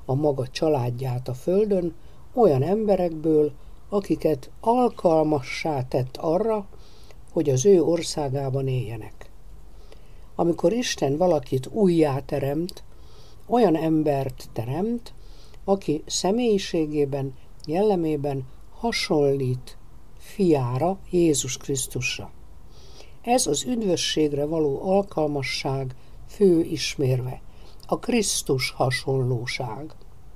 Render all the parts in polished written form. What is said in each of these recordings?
a maga családját a földön olyan emberekből, akiket alkalmassá tett arra, hogy az ő országában éljenek. Amikor Isten valakit újjá teremt, olyan embert teremt, aki személyiségében, jellemében hasonlít fiára, Jézus Krisztusra. Ez az üdvösségre való alkalmasság fő ismérve, a Krisztus hasonlóság.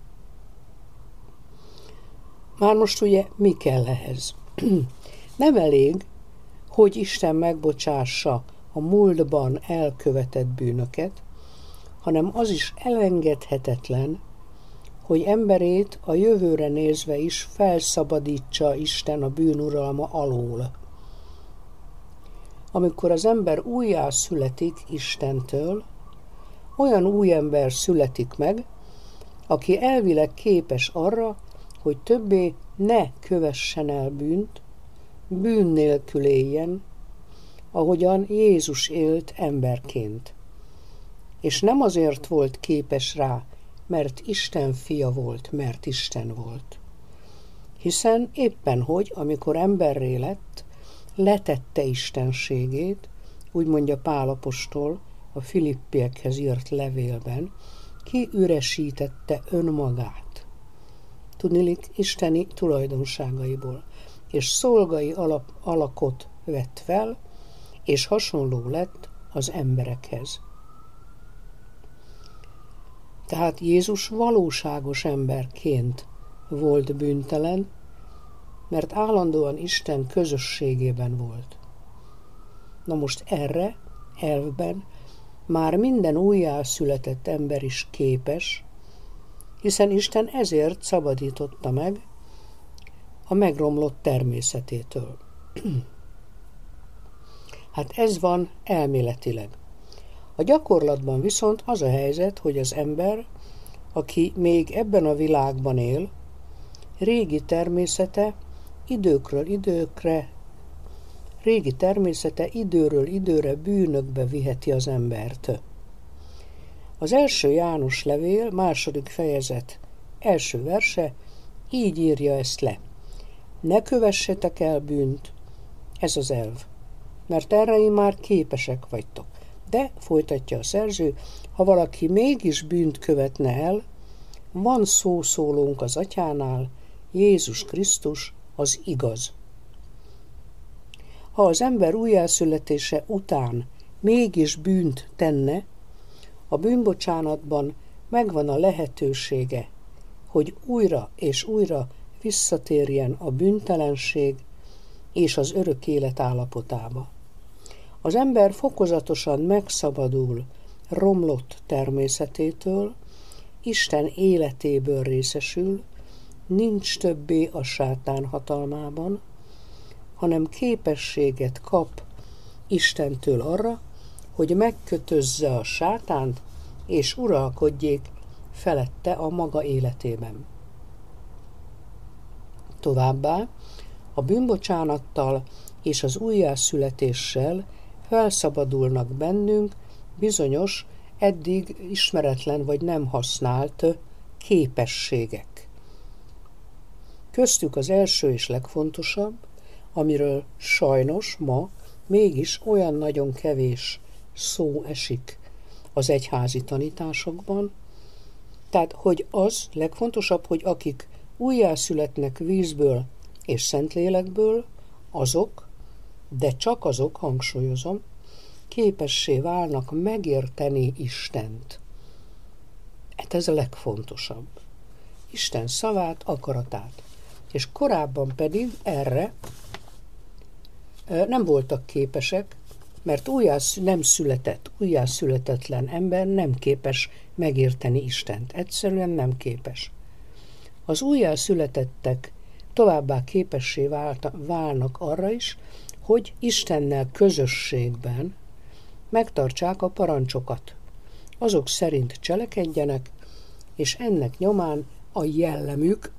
Már most ugye mi kell ehhez? Nem elég, hogy Isten megbocsássa a múltban elkövetett bűnöket, hanem az is elengedhetetlen, hogy emberét a jövőre nézve is felszabadítsa Isten a bűnuralma alól. Amikor az ember újjá születik Istentől, olyan új ember születik meg, aki elvileg képes arra, hogy többé ne kövessen el bűnt, bűn nélkül éljen, ahogyan Jézus élt emberként. És nem azért volt képes rá, mert Isten fia volt, mert Isten volt. Hiszen éppen hogy, amikor emberré lett, letette istenségét, úgy mondja Pál apostol a Filippiekhez írt levélben, kiüresítette önmagát. Tudniillik isteni tulajdonságaiból, és szolgai alakot vett fel, és hasonló lett az emberekhez. Tehát Jézus valóságos emberként volt bűntelen, mert állandóan Isten közösségében volt. Na most erre, elvben már minden újjászületett ember is képes, hiszen Isten ezért szabadította meg a megromlott természetétől. Hát ez van elméletileg. A gyakorlatban viszont az a helyzet, hogy az ember, aki még ebben a világban él, régi természete időről időre bűnökbe viheti az embert. Az első János levél, 2. fejezet, első verse így írja ezt le. Ne kövessetek el bűnt, ez az elv, mert erre már képesek vagytok. De, folytatja a szerző, ha valaki mégis bűnt követne el, van szószólónk az Atyánál, Jézus Krisztus az igaz. Ha az ember újjászületése után mégis bűnt tenne, a bűnbocsánatban megvan a lehetősége, hogy újra és újra visszatérjen a bűntelenség és az örök élet állapotába. Az ember fokozatosan megszabadul romlott természetétől, Isten életéből részesül, nincs többé a sátán hatalmában, hanem képességet kap Istentől arra, hogy megkötözze a sátánt, és uralkodjék felette a maga életében. Továbbá a bűnbocsánattal és az újjászületéssel felszabadulnak bennünk bizonyos, eddig ismeretlen vagy nem használt képességek. Köztük az első és legfontosabb, amiről sajnos ma mégis olyan nagyon kevés szó esik az egyházi tanításokban, tehát, hogy az legfontosabb, hogy akik újjászületnek vízből és Szentlélekből, azok, de csak azok, hangsúlyozom, képessé válnak megérteni Istent. Hát ez a legfontosabb. Isten szavát, akaratát. És korábban pedig erre nem voltak képesek, mert újjászületetlen ember nem képes megérteni Istent. Egyszerűen nem képes. Az újjászületettek továbbá képessé válnak arra is, hogy Istennel közösségben megtartsák a parancsokat. Azok szerint cselekedjenek, és ennek nyomán a jellemük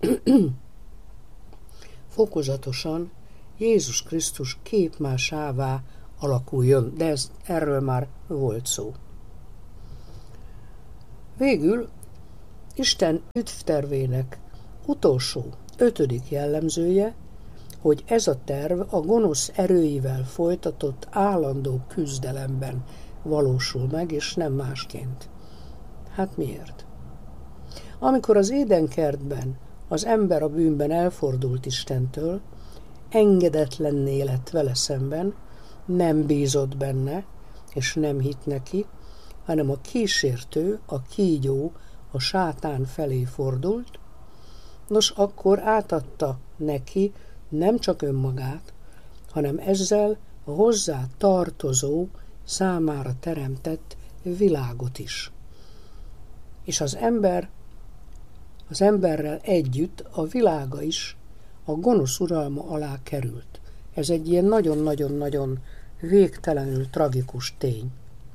fokozatosan Jézus Krisztus képmásává alakuljon, de erről már volt szó. Végül Isten üdvtervének utolsó, 5. jellemzője, hogy ez a terv a gonosz erőivel folytatott állandó küzdelemben valósul meg, és nem másként. Hát miért? Amikor az Édenkertben az ember a bűnben elfordult Istentől, engedetlenné lett vele szemben, nem bízott benne, és nem hitt neki, hanem a kísértő, a kígyó, a sátán felé fordult, nos, akkor átadta neki nem csak önmagát, hanem ezzel a hozzá tartozó, számára teremtett világot is. És az emberrel együtt a világa is a gonosz uralma alá került. Ez egy ilyen nagyon-nagyon-nagyon végtelenül tragikus tény.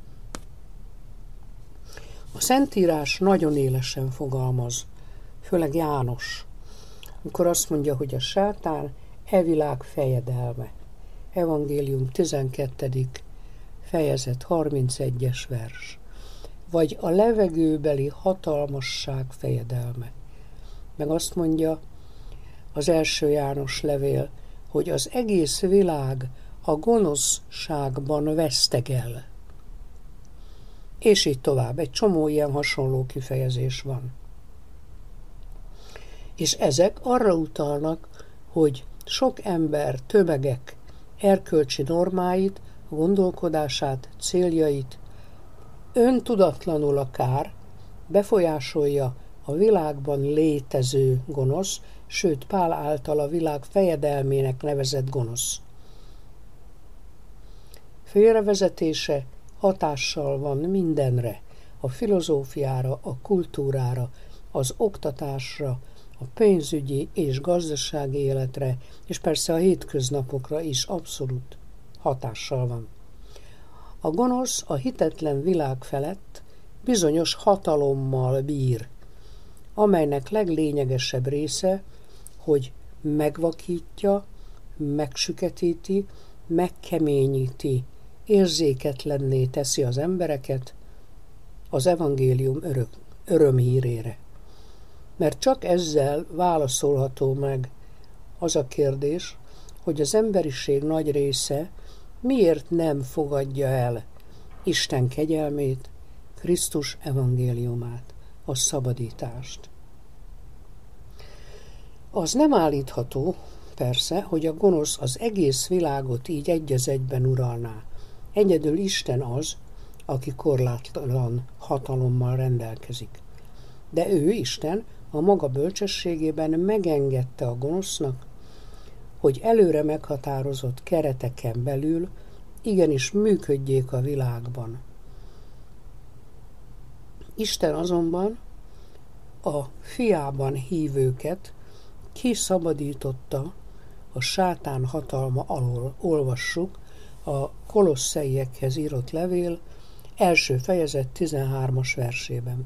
A Szentírás nagyon élesen fogalmaz, főleg János, amikor azt mondja, hogy a sátán e világ fejedelme. Evangélium 12. fejezet 31-es vers. Vagy a levegőbeli hatalmasság fejedelme. Meg azt mondja az első János levél, hogy az egész világ a gonoszságban vesztegel. És így tovább. Egy csomó ilyen hasonló kifejezés van. És ezek arra utalnak, hogy sok ember, tömegek erkölcsi normáit, gondolkodását, céljait öntudatlanul akár befolyásolja a világban létező gonosz, sőt Pál által a világ fejedelmének nevezett gonosz. Félrevezetése hatással van mindenre, a filozófiára, a kultúrára, az oktatásra, a pénzügyi és gazdasági életre, és persze a hétköznapokra is abszolút hatással van. A gonosz a hitetlen világ felett bizonyos hatalommal bír, amelynek leglényegesebb része, hogy megvakítja, megsüketíti, megkeményíti, érzéketlenné teszi az embereket az evangélium örömhírére. Mert csak ezzel válaszolható meg az a kérdés, hogy az emberiség nagy része miért nem fogadja el Isten kegyelmét, Krisztus evangéliumát, a szabadítást. Az nem állítható, persze, hogy a gonosz az egész világot így egy az egyben uralná. Egyedül Isten az, aki korlátlan hatalommal rendelkezik. De ő, Isten, a maga bölcsességében megengedte a gonosznak, hogy előre meghatározott kereteken belül igenis működjék a világban. Isten azonban a fiában hívőket kiszabadította a sátán hatalma alól. Olvassuk a Kolosszeiekhez írott levél első fejezet 13. versében.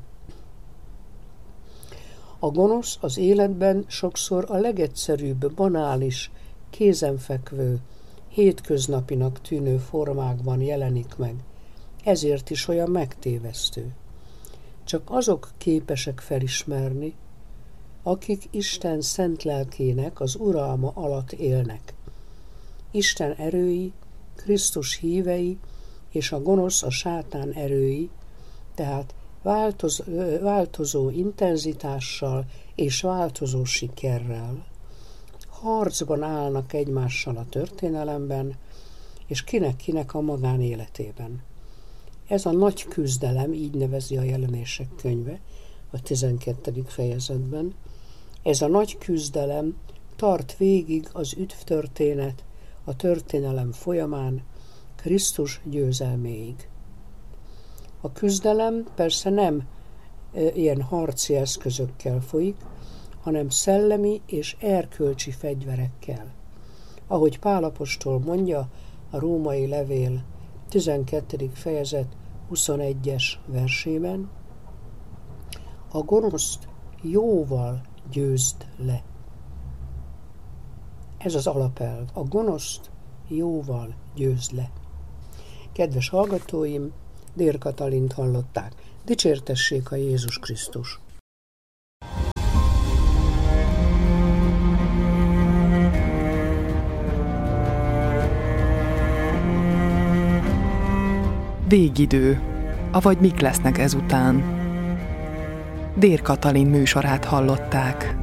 A gonosz az életben sokszor a legegyszerűbb, banális, kézenfekvő, hétköznapinak tűnő formákban jelenik meg. Ezért is olyan megtévesztő. Csak azok képesek felismerni, akik Isten szent lelkének az uralma alatt élnek. Isten erői, Krisztus hívei és a gonosz, a sátán erői, tehát változó intenzitással és változó sikerrel harcban állnak egymással a történelemben, és kinek-kinek a magánéletében. Ez a nagy küzdelem, így nevezi a Jelenések könyve a 12. fejezetben, ez a nagy küzdelem tart végig az üdvtörténet, a történelem folyamán, Krisztus győzelméig. A küzdelem persze nem ilyen harci eszközökkel folyik, hanem szellemi és erkölcsi fegyverekkel. Ahogy Pál apostol mondja a római levél 12. fejezet 21-es versében, a gonoszt jóval győzd le. Ez az alapelv. A gonoszt jóval győzd le. Kedves hallgatóim, Dér Katalint hallották. Dicsértessék a Jézus Krisztus! Végidő, avagy mik lesznek ezután. Dér Katalin műsorát hallották.